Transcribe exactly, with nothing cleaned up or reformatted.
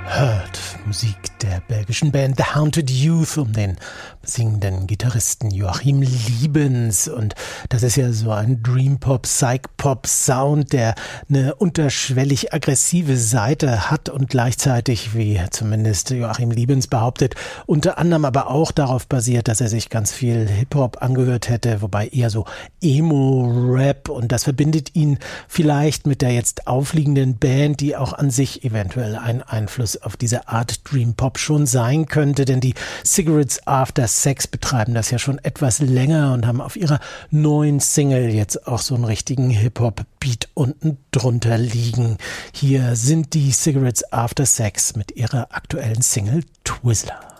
Hurt, Musik der belgischen Band The Haunted Youth um den singenden Gitarristen Joachim Liebens. Und das ist ja so ein Dream-Pop, Psych-Pop-Sound, der eine unterschwellig aggressive Seite hat und gleichzeitig, wie zumindest Joachim Liebens behauptet, unter anderem aber auch darauf basiert, dass er sich ganz viel Hip-Hop angehört hätte, wobei eher so Emo-Rap, und das verbindet ihn vielleicht mit der jetzt aufliegenden Band, die auch an sich eventuell einen Einfluss auf diese Art Dream Pop schon sein könnte, denn die Cigarettes After Sex betreiben das ja schon etwas länger und haben auf ihrer neuen Single jetzt auch so einen richtigen Hip-Hop-Beat unten drunter liegen. Hier sind die Cigarettes After Sex mit ihrer aktuellen Single Twizzler.